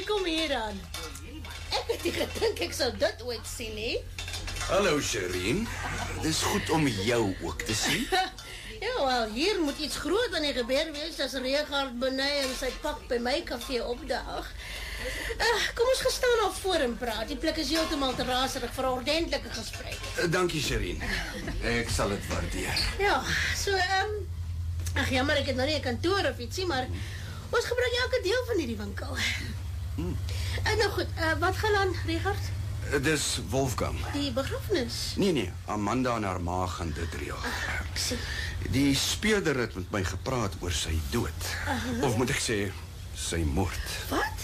kom hier dan. Ek het nie gedink ek sou dit ooit sien nie. Hallo Shireen, dis goed om jou ook te sien. Ja, wel, hier moet iets groot aan die gebeur wees as Richard Benay en sy pak by my kafee opdaag. Kom ons gestaan al voor en praat. Die plek is heeltemal te raserig vir 'n ordentlike gesprek. Dankie Shireen, ek sal dit waardeer. Ja, so, ag jammer, ek het nou nie 'n kantoor of ietsie, maar ons gebruik elke deel van hierdie winkel. Nou goed, wat gaan aan, Richard? Dis Wolfgang. Die begrafnis? Nee, Amanda en haar ma gaan dit reël. Ek sien. Die speurder het met my gepraat oor sy dood. Of moet ek sê, sy moord. Wat?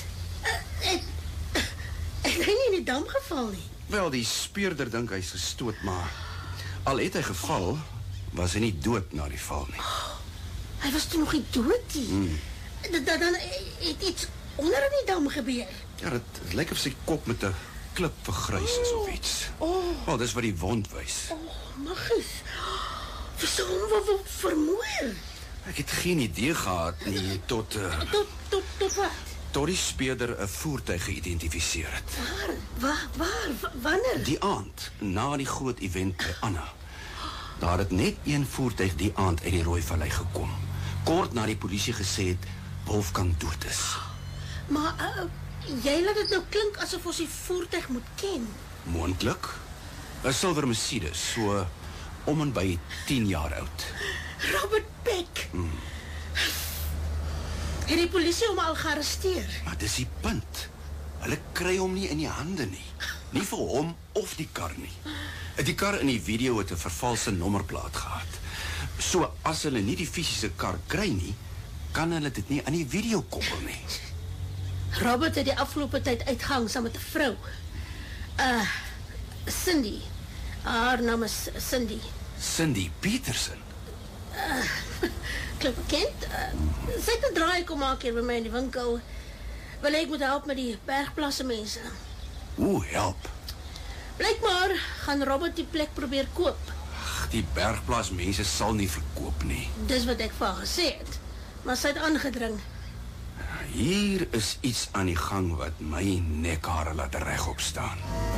Het hy nie in die dam geval nie? Wel, die speurder dink hy's gestoot, maar al het hy geval, was hy nie dood na die val nie. Hy was toe nog nie dood nie. Dan het iets onder in die dam gebeur. Ja, dit lyk of sy kop met 'n klip vergrys is of iets. Wel, dis wat die wond wys. Magus. Wieso hom vermoor? Ek het geen idee gehad nie tot Tot wat? tot die speurder 'n voertuig geïdentifiseer het. Waar? Wanneer? Die aand, na die groot event by Anna. Daar het net een voertuig die aand uit die Rooivallei gekom. Kort na die polisie gesê het Wolfgang dood is. Maar jy laat dit nou klink asof ons die voertuig moet ken. Moontlik. 'n silwer Mercedes, so om en by 10 jaar oud. Robert Peck. Het die polisie hom al gearresteer? Maar dis die punt. Hulle kry hom nie in die hande nie. Nie vir hom of die kar nie. Die kar in die video het 'n vervalse nommerplaat gehad. So as hulle nie die fisiese kar kry nie, kan hulle dit nie aan die video koppel nie. Robert het die afgelope tyd uitgehang saam met 'n vrou. Cindy. Haar naam is Cindy. Cindy Peterson. Klink bekend. Sy het 'n draai kom maak hier by my in die winkel. Wil ek moet help met die Bergplasse mense. Help. Blykbaar gaan Robert die plek probeer koop. Ag, die Bergplaas mense sal nie verkoop nie. Dis wat ek vir haar gesê het. Maar sy het aangedring. Hier is iets aan die gang wat my nekhare laat regop staan.